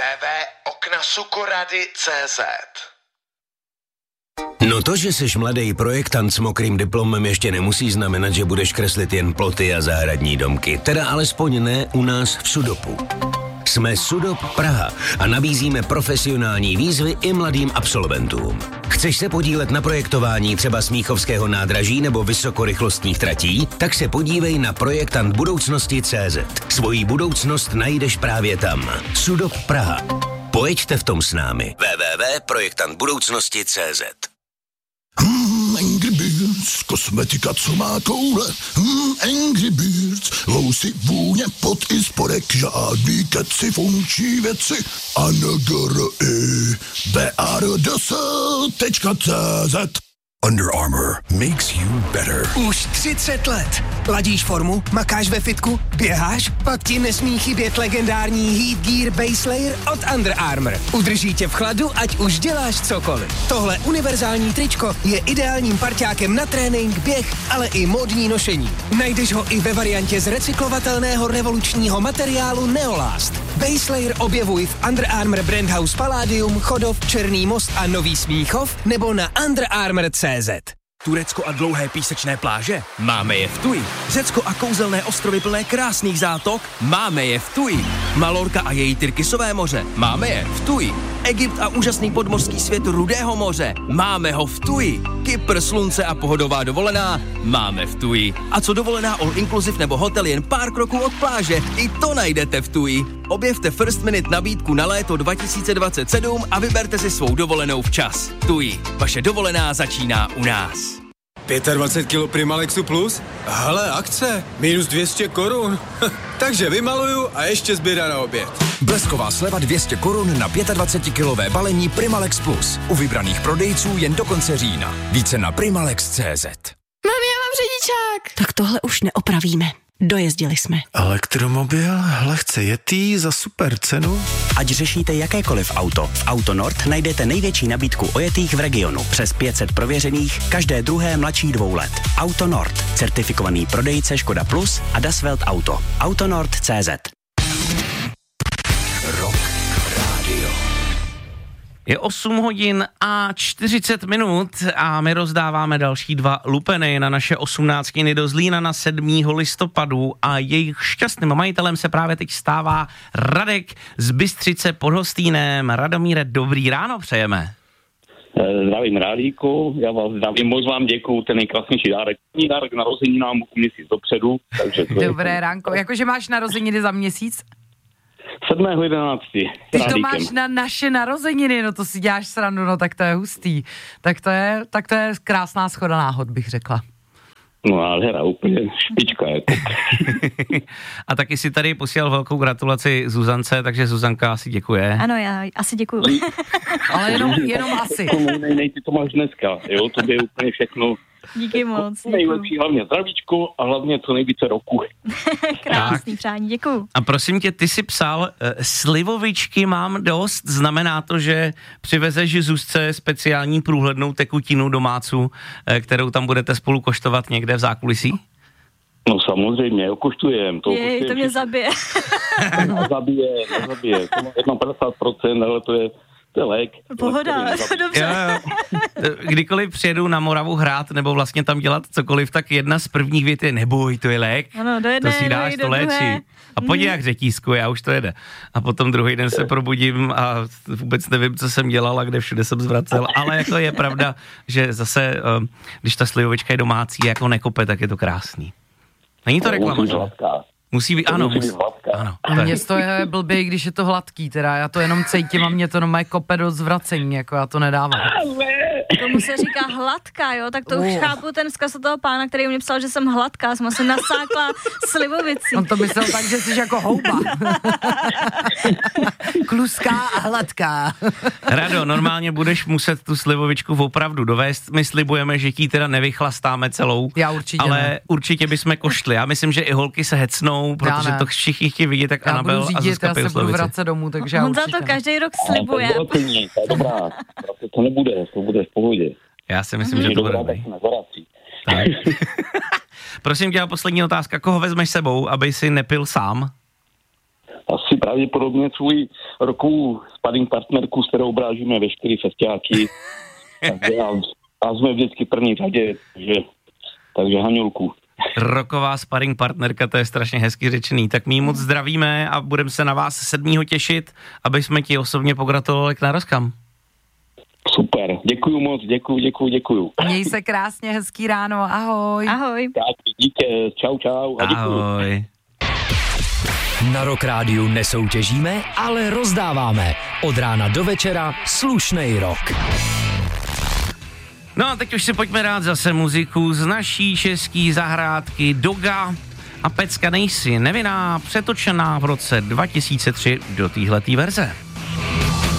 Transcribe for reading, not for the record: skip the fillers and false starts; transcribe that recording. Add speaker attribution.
Speaker 1: www.oknasukorady.cz.
Speaker 2: No to, že seš mladý projektant s mokrým diplomem, ještě nemusí znamenat, že budeš kreslit jen ploty a zahradní domky. Teda alespoň ne u nás v Sudopu. Jsme Sudop Praha a nabízíme profesionální výzvy i mladým absolventům. Chceš se podílet na projektování třeba Smíchovského nádraží nebo vysokorychlostních tratí? Tak se podívej na projektant budoucnosti.cz. Svoji budoucnost najdeš právě tam. Sudop Praha. Pojeďte v tom s námi. www.projektantbudoucnosti.cz.
Speaker 3: Angry Birds, kosmetika, co má koule. Angry Birds, vousy, vůně, pot i spodek, žádný keci, funkční věci. BARDS.cz. Under Armour makes you better.
Speaker 4: Už 30 let. Ladíš formu, makáš ve fitku, běháš, pak ti nesmí chybět legendární Heat Gear Base Layer od Under Armour. Udrží tě v chladu, ať už děláš cokoliv. Tohle univerzální tričko je ideálním parťákem na trénink, běh, ale i módní nošení. Najdeš ho i ve variantě z recyklovatelného revolučního materiálu Neolast. Base Layer objevuj v Under Armour Brand House Palladium, Chodov, Černý Most a Nový Smíchov nebo na Under Armour.cz.
Speaker 5: Turecko a dlouhé písečné pláže? Máme je v Tuji. Řecko a kouzelné ostrovy plné krásných zátok? Máme je v Tuji. Malorka a její Tyrkisové moře? Máme je v Tuji. Egypt a úžasný podmořský svět Rudého moře? Máme ho v Tuji. Kypr, slunce a pohodová dovolená? Máme v Tuji. A co dovolená all inclusive nebo hotel jen pár kroků od pláže? I to najdete v Tuji. Objevte First Minute nabídku na léto 2027 a vyberte si svou dovolenou včas. Tuji. Vaše dovolená začíná u nás.
Speaker 6: 25 kg Primalexu Plus? Hele, akce, minus 200 korun. Takže vymaluju a ještě zběra na oběd.
Speaker 7: Blesková sleva 200 korun na 25-kilové balení Primalex Plus. U vybraných prodejců jen do konce října. Více na Primalex.cz.
Speaker 8: Mami, já mám řidičák. Tak tohle už neopravíme. Dojezdili jsme.
Speaker 6: Elektromobil, lehce jetý za super cenu.
Speaker 9: Ať řešíte jakékoliv auto, v Auto Nord najdete největší nabídku ojetých v regionu. Přes 500 prověřených, každé druhé mladší 2 let. Auto Nord, certifikovaný prodejce Škoda Plus a Dasvelt Auto. Autonord.cz.
Speaker 2: Rock Radio.
Speaker 10: Je 8 hodin a 40 minut a my rozdáváme další 2 lupeny na naše 18 do Zlína na 7. listopadu a jejich šťastným majitelem se právě teď stává Radek z Bystřice pod Hostýnem. Radomíre, dobrý ráno přejeme.
Speaker 11: Zdravím Rádíku, já vás zdravím, moc vám děkuju, ten nejkrásnější dárek. Dárek narozeninám měsíc dopředu. Takže
Speaker 12: dobré ránko, jakože máš narozeniny za měsíc?
Speaker 11: 7.11.
Speaker 12: Ty to máš na naše narozeniny, no to si děláš srandu, no tak to je hustý. Tak to je krásná shoda náhod, bych řekla.
Speaker 11: No ale hra úplně špička jako.
Speaker 10: A taky si tady posílal velkou gratulaci Zuzance, takže Zuzanka asi děkuje.
Speaker 8: Ano, já asi děkuju.
Speaker 12: Ale jenom asi.
Speaker 11: Ty to máš dneska, jo, to je úplně všechno.
Speaker 8: Díky moc.
Speaker 11: Nejlepší hlavně zdravíčko a hlavně co nejvíce roku.
Speaker 8: Krásný přání, děkuju.
Speaker 10: A prosím tě, ty jsi psal, slivovičky mám dost, znamená to, že přivezeš Zuzce speciální průhlednou tekutinu domácu, kterou tam budete spolu koštovat někde v zákulisí?
Speaker 11: No samozřejmě, okoštujem.
Speaker 8: To mě zabije.
Speaker 11: Zabije. To má 51%, ale to je lék.
Speaker 8: Pohoda, dobře.
Speaker 10: Jo. Kdykoliv přijedu na Moravu hrát nebo vlastně tam dělat cokoliv, tak jedna z prvních vět je neboj, to je lék.
Speaker 8: Ano, do jedné,
Speaker 10: to si dáš, to léčí. A pojď jak řetízku, já už to jede. A potom druhý den se probudím a vůbec nevím, co jsem dělal a kde všude jsem zvracel. Ale jako je pravda, že zase, když ta slivovička je domácí, jako nekope, tak je to krásný. Není to reklama, že? Musí být, ano. Ano.
Speaker 12: A mně to je blbý, když je to hladký, teda já to jenom cítím a mě to normálně kope do zvracení, jako já to nedávám.
Speaker 8: Tomu se říká hladká, jo, tak to už chápu ten vzkaz od toho pána, který mě psal, že jsem hladká, jsem asi nasákla slivovicí.
Speaker 12: On to myslel tak, že jsi jako houba. Kluská a hladká.
Speaker 10: Rado, normálně budeš muset tu slivovičku opravdu dovést, my slibujeme, že ti teda nevychlastáme celou.
Speaker 12: Já určitě
Speaker 10: ale
Speaker 12: ne.
Speaker 10: Určitě bychom koštli. Já myslím, že i holky se hecnou, protože to všichni chtějí vidět, tak Anabel a Zuzka pijou
Speaker 12: já se budu vracet domů, takže já určitě.
Speaker 8: On za to každý rok slibuje.
Speaker 11: To je dobrá, to nebude, to bude v pohodě.
Speaker 10: Já si myslím, že to bude dobrý. Tak. Prosím tě, poslední otázka, koho vezmeš sebou, aby si nepil sám?
Speaker 11: asi pravděpodobně svůj rokovou sparring partnerku, s kterou obrážíme veškerý festiáky. A jsme vždycky první řadě, takže Haňulku.
Speaker 10: Roková sparring partnerka, to je strašně hezky řečený. Tak my moc zdravíme a budeme se na vás 7. těšit, aby jsme ti osobně pogratulovali k narozkám.
Speaker 11: Super, děkuju moc, děkuju.
Speaker 12: Měj se krásně, hezký ráno, ahoj.
Speaker 8: Ahoj.
Speaker 11: Tak, díky, čau a děkuju.
Speaker 10: Ahoj.
Speaker 1: Na Rock Rádiu nesoutěžíme, ale rozdáváme. Od rána do večera slušnej rock.
Speaker 10: No a teď už si pojďme dát zase muziku z naší české zahrádky Doga a Pecka Nejsi, nevinná, přetočená v roce 2003 do téhletý verze.